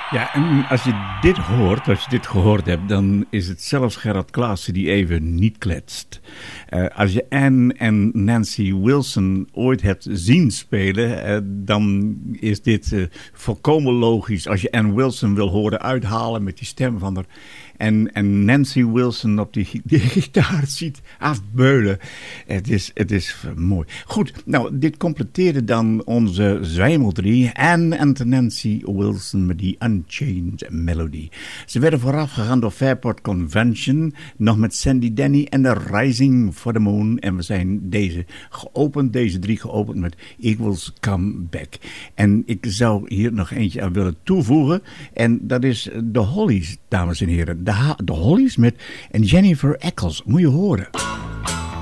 Ja, en als je dit hoort, als je dit gehoord hebt, dan is het zelfs Gerard Klaassen die even niet kletst. Als je Anne en Nancy Wilson ooit hebt zien spelen, dan is dit volkomen logisch. Als je Anne Wilson wil horen uithalen met die stem van haar en Nancy Wilson op die gitaar ziet afbeulen. Het is mooi. Goed, nou, dit completeerde dan onze zwijmeldrie. Anne en Nancy Wilson met die Unchained Melody. Ze werden voorafgegaan door Fairport Convention, nog met Sandy Denny en The Rising for the Moon. En we zijn deze drie geopend met Eagles Come Back. En ik zou hier nog eentje aan willen toevoegen. En dat is de Hollies, dames en heren. De Hollies met Jennifer Eccles. Moet je horen.